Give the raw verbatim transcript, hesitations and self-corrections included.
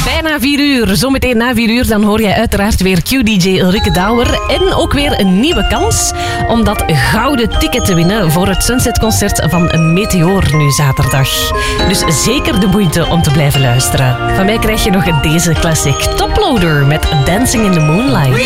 Bijna vier uur. Zometeen na vier uur dan hoor jij uiteraard weer Q D J Ulrike Douwer. En ook weer een nieuwe kans om dat gouden ticket te winnen voor het Sunset-concert van Meteor nu zaterdag. Dus zeker de moeite om te blijven luisteren. Van mij krijg je nog deze classic Toploader met Dancing in the Moonlight.